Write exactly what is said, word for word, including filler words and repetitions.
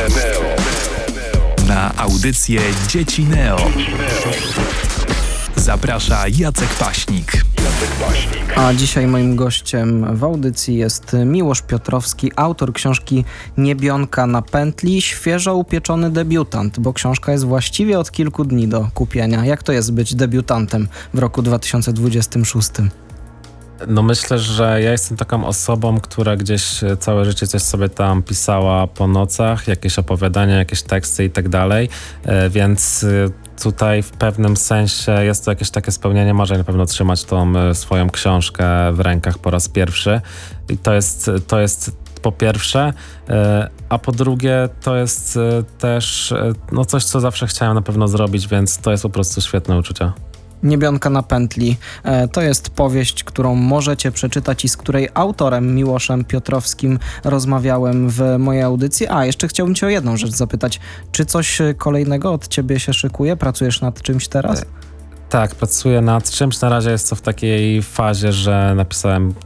Na audycję Dzieci Neo zaprasza Jacek Paśnik. A dzisiaj moim gościem w audycji jest Miłosz Piotrowski, autor książki Niebionka na pętli, świeżo upieczony debiutant, bo książka jest właściwie od kilku dni do kupienia. Jak to jest być debiutantem w roku dwa tysiące dwudziestym szóstym? No myślę, że ja jestem taką osobą, która gdzieś całe życie coś sobie tam pisała po nocach, jakieś opowiadania, jakieś teksty i tak dalej, więc tutaj w pewnym sensie jest to jakieś takie spełnienie marzeń, na pewno trzymać tą swoją książkę w rękach po raz pierwszy i to jest, to jest po pierwsze, a po drugie to jest też no coś, co zawsze chciałem na pewno zrobić, więc to jest po prostu świetne uczucie. Niebionka na pętli. To jest powieść, którą możecie przeczytać i z której autorem Miłoszem Piotrowskim rozmawiałem w mojej audycji. A, jeszcze chciałbym cię o jedną rzecz zapytać. Czy coś kolejnego od ciebie się szykuje? Pracujesz nad czymś teraz? Tak, pracuję nad czymś. Na razie jest to w takiej fazie, że napisałem